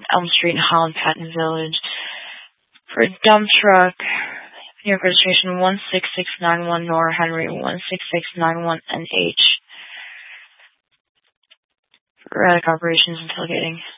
Elm Street in Holland, Patton Village. For a dump truck, New York registration 16691 Nora Henry 16691 NH. For erratic operations and tailgating.